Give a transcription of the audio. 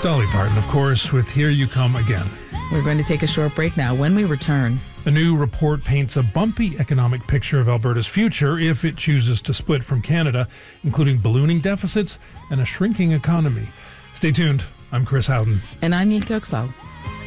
Dolly Parton, of course, with Here You Come Again. We're going to take a short break now. When we return, A new report paints a bumpy economic picture of Alberta's future if it chooses to split from Canada, including ballooning deficits and a shrinking economy. Stay tuned. I'm Chris Howden. and I'm Neil Kirksall.